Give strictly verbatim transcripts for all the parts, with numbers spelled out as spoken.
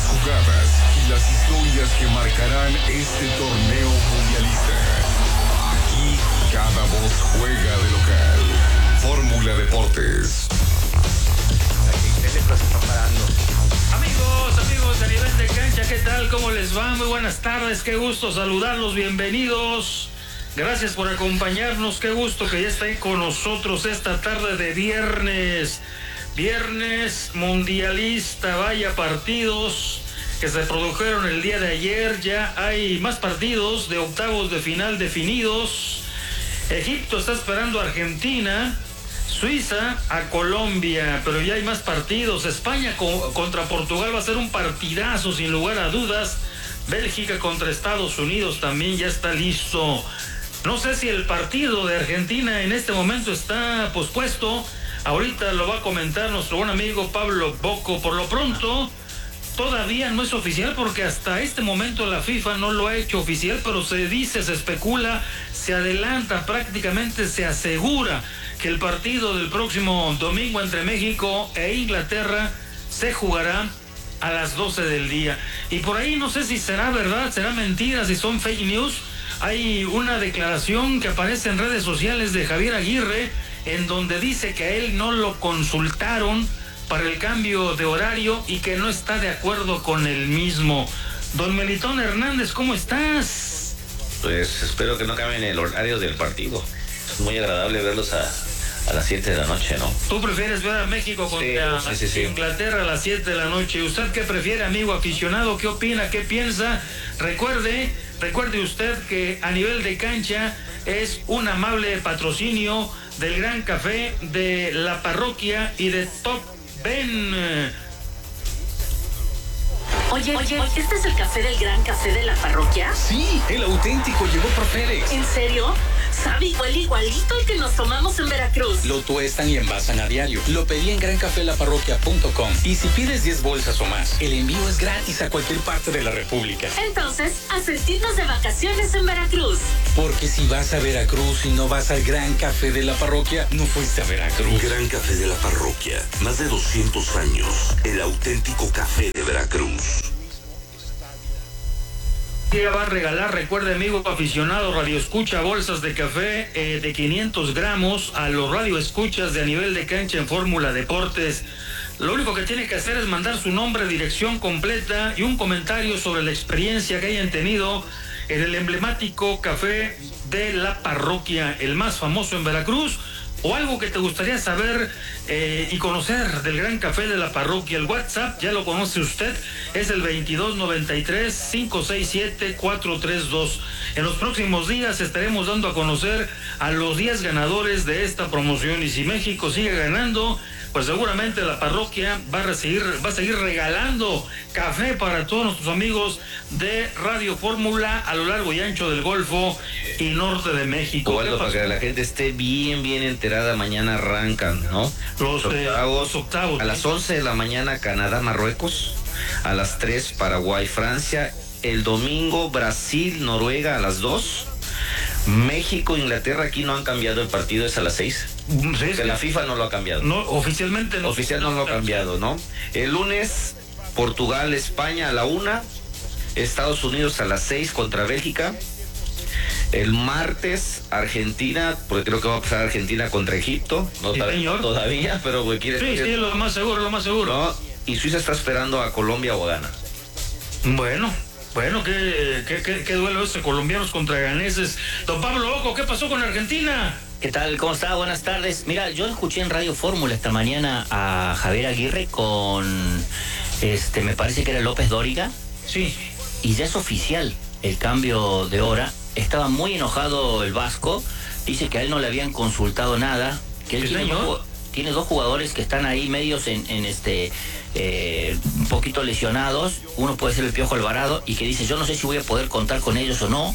las jugadas y las historias que marcarán este torneo mundialista. Aquí cada voz juega de local. Fórmula Deportes. Amigos, amigos de Nivel de Cancha, ¿qué tal? ¿Cómo les va? Muy buenas tardes, qué gusto saludarlos, bienvenidos. Gracias por acompañarnos, qué gusto que ya está ahí con nosotros esta tarde de viernes. Viernes mundialista, vaya partidos que se produjeron el día de ayer. Ya hay más partidos de octavos de final definidos. Egipto está esperando a Argentina, Suiza a Colombia, pero ya hay más partidos. España co- contra Portugal va a ser un partidazo sin lugar a dudas. Bélgica contra Estados Unidos también ya está listo. No sé si el partido de Argentina en este momento está pospuesto. Ahorita lo va a comentar nuestro buen amigo Pablo Bocco. Por lo pronto, todavía no es oficial porque hasta este momento la FIFA no lo ha hecho oficial, pero se dice, se especula, se adelanta, prácticamente se asegura que el partido del próximo domingo entre México e Inglaterra se jugará a las doce del día. Y por ahí no sé si será verdad, será mentira, si son fake news. Hay una declaración que aparece en redes sociales de Javier Aguirre, en donde dice que a él no lo consultaron para el cambio de horario y que no está de acuerdo con el mismo. Don Melitón Hernández, ¿cómo estás? Pues espero que no cambien el horario del partido. Es muy agradable verlos a, a las siete de la noche, ¿no? ¿Tú prefieres ver a México contra sí, sí, sí, sí. Inglaterra a las siete de la noche? ¿Usted qué prefiere, amigo aficionado? ¿Qué opina? ¿Qué piensa? Recuerde, recuerde usted que a nivel de cancha es un amable patrocinio del Gran Café, de la Parroquia y de Top Ben. Oye, oye, ¿este es el café del Gran Café de la Parroquia? Sí, el auténtico llegó por FedEx. ¿En serio? Sabe igual, igualito el que nos tomamos en Veracruz. Lo tuestan y envasan a diario. Lo pedí en gran café la parroquia punto com. Y si pides diez bolsas o más, el envío es gratis a cualquier parte de la República. Entonces, a sentirnos de vacaciones en Veracruz. Porque si vas a Veracruz y no vas al Gran Café de la Parroquia, no fuiste a Veracruz. Gran Café de la Parroquia. Más de doscientos años. El auténtico café de Veracruz. Va a regalar, recuerde, amigo aficionado, radio escucha, bolsas de café eh, de quinientos gramos a los radio escuchas de A Nivel de Cancha en Fórmula Deportes. Lo único que tiene que hacer es mandar su nombre, dirección completa y un comentario sobre la experiencia que hayan tenido en el emblemático café de la Parroquia, el más famoso en Veracruz, o algo que te gustaría saber eh, y conocer del Gran Café de la Parroquia. El WhatsApp, ya lo conoce usted, es el veintidós noventa y tres, cinco seis siete, cuatro tres dos. En los próximos días estaremos dando a conocer a los diez ganadores de esta promoción, y si México sigue ganando, pues seguramente la Parroquia va a seguir, va a seguir regalando café para todos nuestros amigos de Radio Fórmula a lo largo y ancho del Golfo y norte de México. Bueno, para que la gente esté bien, bien enterada, mañana arrancan, ¿no? Los, Los eh, octavos, los octavos. a las once de la mañana Canadá, Marruecos, a las tres Paraguay, Francia, el domingo Brasil, Noruega a las dos, México, Inglaterra, aquí no han cambiado el partido, es a las seis. Sí, que la FIFA no lo ha cambiado. No, oficialmente no. Oficial no lo ha cambiado, ¿no? El lunes, Portugal, España a la una, Estados Unidos a las seis contra Bélgica. El martes, Argentina, porque creo que va a pasar Argentina contra Egipto. No Sí, sabe señor. todavía, pero pues, quiere Sí, decir, sí, lo más seguro, lo más seguro. ¿no? Y Suiza está esperando a Colombia o a Ghana. Bueno, bueno, qué, qué, qué, qué duelo este, colombianos contra ganeses. Don Pablo Bocco, ¿qué pasó con Argentina? ¿Qué tal? ¿Cómo está? Buenas tardes. Mira, yo escuché en Radio Fórmula esta mañana a Javier Aguirre con, este, me parece que era López Dóriga. Sí. Y ya es oficial el cambio de hora. Estaba muy enojado el Vasco. Dice que a él no le habían consultado nada. Que él ¿Sí, tiene, señor? dos, tiene dos jugadores que están ahí medios en, en este, eh, un poquito lesionados. Uno puede ser el Piojo Alvarado y que dice, yo no sé si voy a poder contar con ellos o no.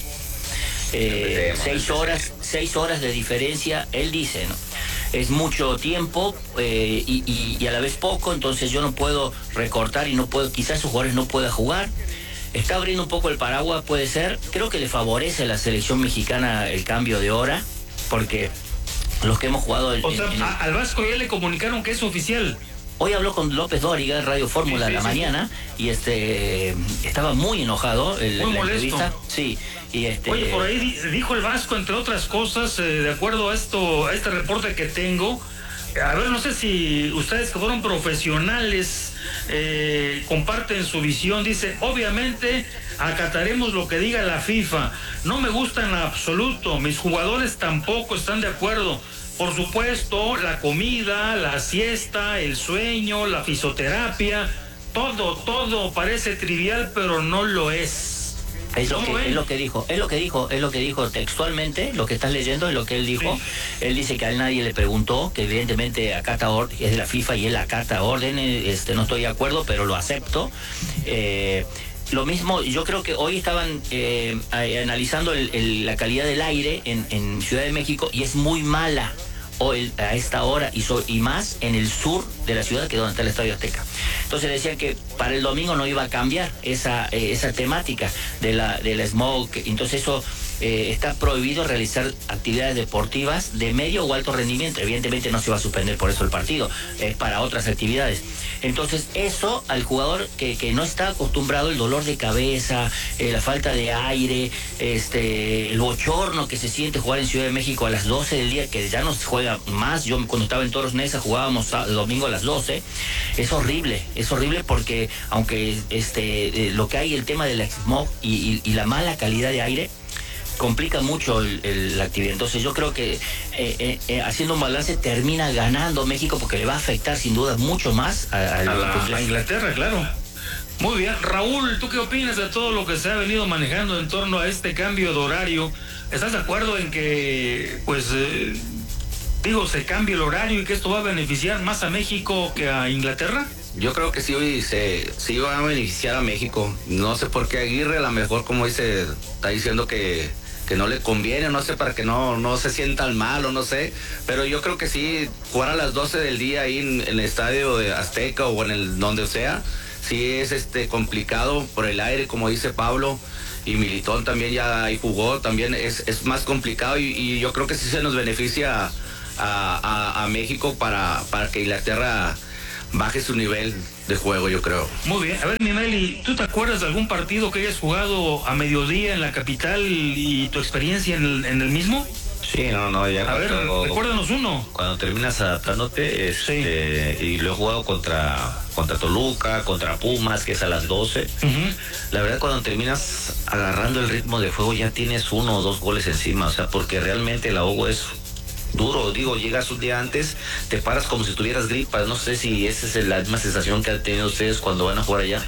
Eh, seis horas, seis horas de diferencia, él dice, ¿no? Es mucho tiempo eh, y, y, y a la vez poco, entonces yo no puedo recortar y no puedo, quizás sus jugadores no puedan jugar. Está abriendo un poco el paraguas, puede ser. Creo que le favorece a la selección mexicana el cambio de hora, porque los que hemos jugado... En, o sea, en, en... al Vasco ya le comunicaron que es oficial. Hoy habló con López Dóriga en Radio Fórmula sí, sí, la sí, mañana sí. y este estaba muy enojado el, muy la molesto. Entrevista. Sí, y este Oye, por ahí dijo el Vasco, entre otras cosas, eh, de acuerdo a esto, a este reporte que tengo, a ver, no sé si ustedes que fueron profesionales eh, comparten su visión. Dice, obviamente acataremos lo que diga la FIFA. No me gusta en absoluto, mis jugadores tampoco están de acuerdo. Por supuesto, la comida, la siesta, el sueño, la fisioterapia, todo, todo parece trivial, pero no lo es. Es lo, que, es lo que dijo, es lo que dijo, es lo que dijo textualmente, lo que estás leyendo es lo que él dijo. Sí. Él dice que a él nadie le preguntó, que evidentemente acata órdenes, es de la FIFA y él acata órdenes, este, no estoy de acuerdo, pero lo acepto. Eh, Lo mismo, yo creo que hoy estaban eh, analizando el, el, la calidad del aire en, en Ciudad de México y es muy mala hoy a esta hora y, so, y más en el sur de la ciudad, que es donde está el Estadio Azteca. Entonces decían que para el domingo no iba a cambiar esa, eh, esa temática de la, de la smog. Entonces eso eh, está prohibido realizar actividades deportivas de medio o alto rendimiento. Evidentemente no se va a suspender por eso el partido, es para otras actividades. Entonces eso al jugador que, que no está acostumbrado, el dolor de cabeza, eh, la falta de aire, este, el bochorno que se siente jugar en Ciudad de México a las doce del día, que ya no se juega más. Yo cuando estaba en Toros Neza jugábamos el domingo a las doce. Es horrible, es horrible porque aunque este, eh, lo que hay, el tema del smog y, y, y la mala calidad de aire, complica mucho el, el, la actividad. Entonces yo creo que eh, eh, haciendo un balance termina ganando México porque le va a afectar sin duda mucho más a, a, a, la, a Inglaterra, claro. Muy bien. Raúl, ¿tú qué opinas de todo lo que se ha venido manejando en torno a este cambio de horario? ¿Estás de acuerdo en que, pues, eh, digo, se cambie el horario y que esto va a beneficiar más a México que a Inglaterra? Yo creo que sí, se, sí va a beneficiar a México. No sé por qué Aguirre, a lo mejor, como dice, está diciendo que que no le conviene, no sé, para que no, no se sientan mal o no sé, pero yo creo que sí, jugar a las doce del día ahí en, en el estadio de Azteca o en el donde sea, sí es este complicado por el aire, como dice Pablo, y Militón también ya ahí jugó, también es, es más complicado y, y yo creo que sí se nos beneficia a, a, a México para, para que Inglaterra baje su nivel de juego, yo creo. Muy bien. A ver, mi Meli, ¿tú te acuerdas de algún partido que hayas jugado a mediodía en la capital y tu experiencia en el, en el mismo? Sí, no, no, ya. A ver, recuérdanos uno. Cuando terminas adaptándote, este, sí. Y lo he jugado contra, contra Toluca, contra Pumas, que es a las doce. Uh-huh. La verdad, cuando terminas agarrando el ritmo de juego, ya tienes uno o dos goles encima, o sea, porque realmente el ahogo es duro, digo, llegas un día antes, te paras como si tuvieras gripa, no sé si esa es la misma sensación que han tenido ustedes cuando van a jugar allá,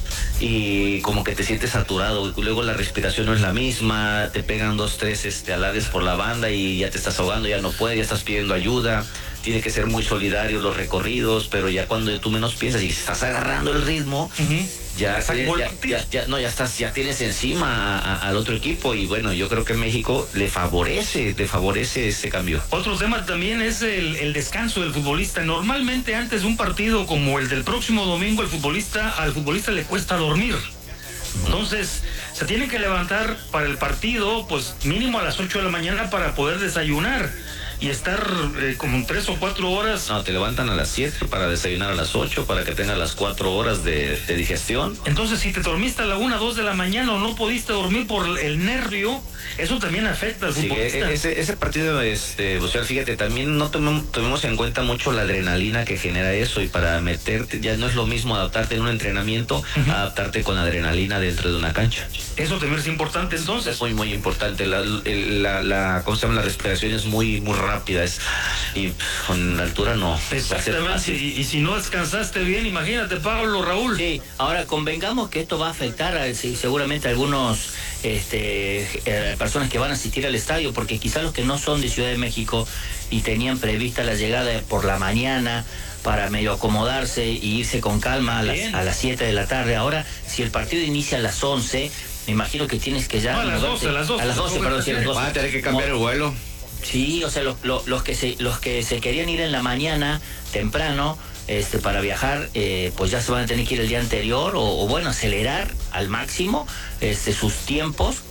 y como que te sientes saturado, luego la respiración no es la misma, te pegan dos, tres este, alardes por la banda y ya te estás ahogando, ya no puedes, ya estás pidiendo ayuda, tiene que ser muy solidario los recorridos, pero ya cuando tú menos piensas y estás agarrando el ritmo, uh-huh. ya, ya, ya, ya, no, ya estás, ya tienes encima a, a, al otro equipo y bueno, yo creo que México le favorece, le favorece ese cambio. Otro tema también es el, el descanso del futbolista. Normalmente antes de un partido como el del próximo domingo, el futbolista, al futbolista le cuesta dormir. Entonces, se tiene que levantar para el partido, pues mínimo a las ocho de la mañana para poder desayunar y estar eh, como tres o cuatro horas. No, te levantan a las siete para desayunar a las ocho, para que tengas las cuatro horas de, de digestión. Entonces, si te dormiste a la una, dos de la mañana o no pudiste dormir por el nervio, eso también afecta al sí, futbolista. Ese, ese partido, este, o sea, fíjate, también no tomemos, tomemos en cuenta mucho la adrenalina que genera eso, y para meterte, ya no es lo mismo adaptarte en un entrenamiento, uh-huh. adaptarte con adrenalina dentro de una cancha. Eso también es importante, entonces. Es muy, muy importante. La, la, la, ¿cómo se llama? La respiración es muy, muy rápida, es, y con la altura no. Exactamente, y, y si no descansaste bien, imagínate, Pablo, Raúl. Sí, ahora convengamos que esto va a afectar a, seguramente a algunos este, eh, personas que van a asistir al estadio, porque quizás los que no son de Ciudad de México y tenían prevista la llegada por la mañana para medio acomodarse e irse con calma a las, a las siete de la tarde. Ahora, si el partido inicia a las once, me imagino que tienes que ya... No, a las doce, a las doce. A las doce, perdón, sí, a las doce. Van a tener que cambiar el vuelo. Sí, o sea, los, los, los, que se, los que se querían ir en la mañana, temprano, este, para viajar, eh, pues ya se van a tener que ir el día anterior, o, o bueno, acelerar al máximo este, sus tiempos,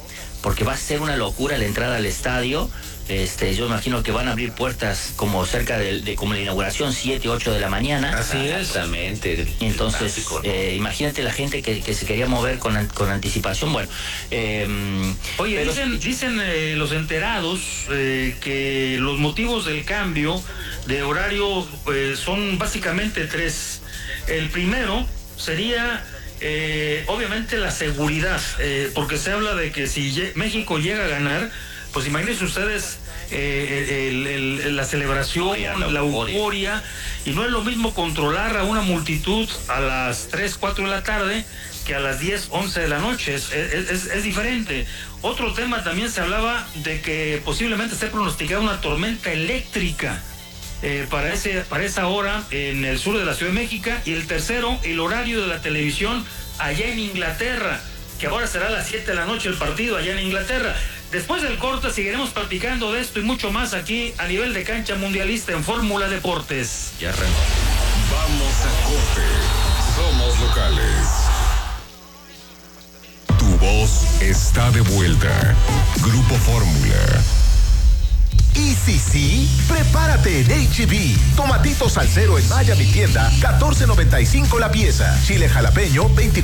porque va a ser una locura la entrada al estadio. Este, yo imagino que van a abrir puertas como cerca de, de como la inauguración, siete, ocho de la mañana. Así es. Exactamente. Entonces, clásico, ¿no? eh, imagínate la gente que, que se quería mover con, con anticipación. Bueno, eh, oye, pero, dicen, dicen eh, los enterados eh, que los motivos del cambio de horario eh, son básicamente tres. El primero sería eh, obviamente la seguridad, eh, porque se habla de que si México llega a ganar, pues imagínense ustedes eh, el, el, el, la celebración, la, la euforia, y no es lo mismo controlar a una multitud a las tres, cuatro de la tarde que a las diez, once de la noche. Es, es, es, es diferente. Otro tema, también se hablaba de que posiblemente se pronosticaba una tormenta eléctrica eh, para, ese, para esa hora en el sur de la Ciudad de México. Y el tercero, el horario de la televisión allá en Inglaterra, que ahora será a las siete de la noche el partido allá en Inglaterra. Después del corte seguiremos platicando de esto y mucho más aquí a nivel de cancha mundialista en Fórmula Deportes. Ya arrancó. Vamos a corte. Somos locales. Tu voz está de vuelta. Grupo Fórmula. Y si sí, prepárate en H E B. Tomatitos al cero en Maya Mi Tienda, catorce noventa y cinco la pieza. Chile jalapeño, veinticuatro